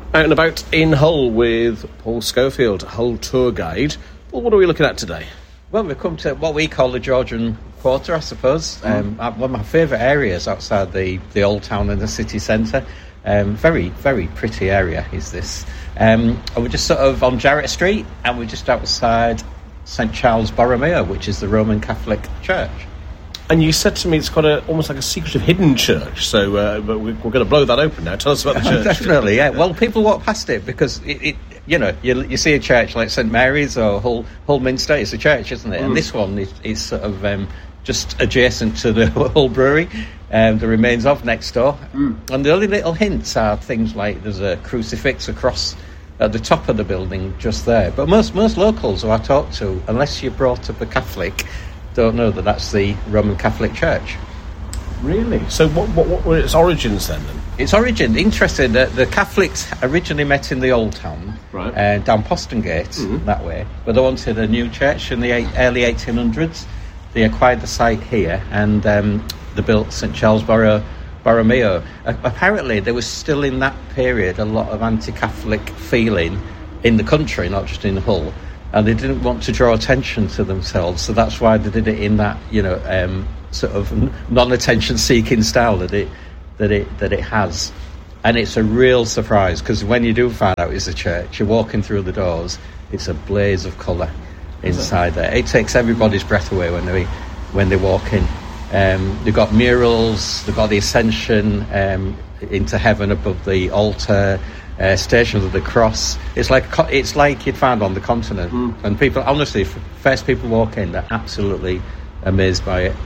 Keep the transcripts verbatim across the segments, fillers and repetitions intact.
Out and about in Hull with Paul Schofield, Hull tour guide. Well, what are we looking at today? Well, we've come to what we call the Georgian Quarter, I suppose. Mm. Um, one of my favourite areas outside the, the old town and the city centre. Um, very, very pretty area is this. Um, and we're just sort of on Jarrett Street, and we're just outside Saint Charles Borromeo, which is the Roman Catholic church. And you said to me it's got a, almost like a secretive hidden church, so uh, but we're, we're going to blow that open now. Tell us about the church. Definitely, yeah. Well, people walk past it because, it, it you know, you, you see a church like Saint Mary's or Hull, Hull Minster, it's a church, isn't it? Mm. And this one is, is sort of um, just adjacent to the Hull Brewery, um, the remains of next door. Mm. And the only little hints are things like there's a crucifix across at the top of the building just there. But most, most locals who I talk to, unless you're brought up a Catholic, don't know that that's the Roman Catholic Church. Really? So what, what, what were its origins then? then? Its origin, interesting, that the Catholics originally met in the Old Town, right. uh, down Poston Gate, mm-hmm. that way, but they wanted a new church in the eight, early eighteen hundreds. They acquired the site here, and um, they built Saint Charles Borro, Borromeo. Uh, apparently, there was still in that period a lot of anti-Catholic feeling in the country, not just in Hull. And they didn't want to draw attention to themselves, so that's why they did it in that, you know, um, sort of non-attention-seeking style that it that it that it has. And it's a real surprise because when you do find out it's a church, you're walking through the doors, it's a blaze of colour inside there. It takes everybody's breath away when they when they walk in. Um, they've got murals, they've got the Ascension um, into heaven above the altar. Uh, Stations of the Cross. It's like it's like you'd find on the continent, mm. and people honestly, first people walk in, they're absolutely amazed by it.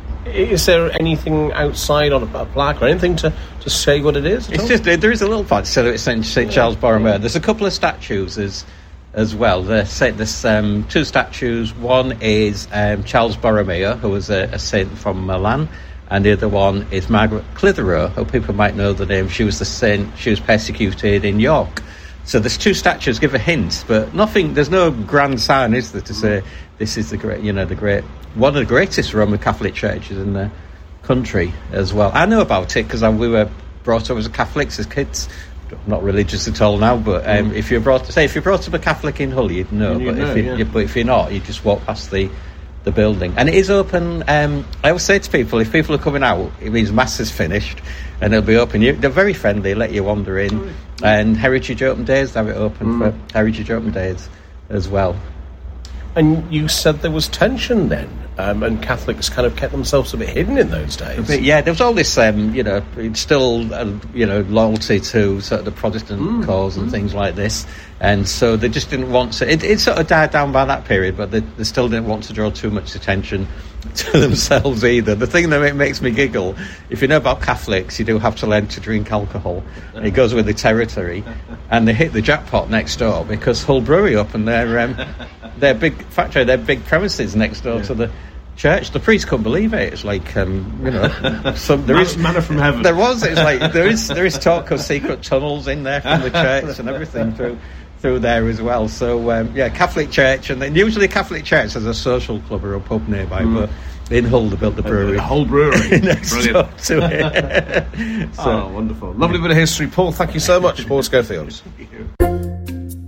Is there anything outside on a, a plaque or anything to, to say what it is? It's all? just there is a little part so it's Saint Saint Charles Borromeo. There's a couple of statues as as well. There's, there's um, two statues. One is um, Charles Borromeo, who was a, a saint from Milan. And the other one is Margaret Clitheroe, who people might know the name. She was the saint, she was persecuted in York. So there's two statues, give a hint, but nothing, there's no grand sign, is there, to say this is the great, you know, the great, one of the greatest Roman Catholic churches in the country as well. I know about it because we were brought up as Catholics as kids. Not religious at all now, but um, mm. if you're brought, say, if you're brought up a Catholic in Hull, you'd know. You'd but know, if you, yeah. you, but if you're not, you just walk past the. the building, and it is open. um, I always say to people, if people are coming out, it means Mass is finished and it'll be open. You, they're very friendly, let you wander in. Oh, and Heritage Open Days, they have it open mm. for Heritage Open Days as well. And you said there was tension then, um, and Catholics kind of kept themselves a bit hidden in those days. But yeah, there was all this, um, you know, it's still, uh, you know, loyalty to sort of the Protestant mm. cause and mm. things like this. And so they just didn't want to... It, it sort of died down by that period, but they, they still didn't want to draw too much attention to themselves either. The thing that makes me giggle, if you know about Catholics, you do have to learn to drink alcohol. It goes with the territory. And they hit the jackpot next door because Hull Brewery opened their, um, their big factory, their big premises next door yeah. to the church. The priest couldn't believe it. It's like, um, you know... some, there Man, is manna from heaven. There was. It's like, there is, there is talk of secret tunnels in there from the church and everything through... through there as well. So um, yeah, Catholic church, and then usually Catholic church has a social club or a pub nearby, mm. but in Hull they built the brewery. The Hull Brewery. Next Brilliant. to it. So, oh, wonderful. Lovely bit of history. Paul, thank you so much. Paul Schofield.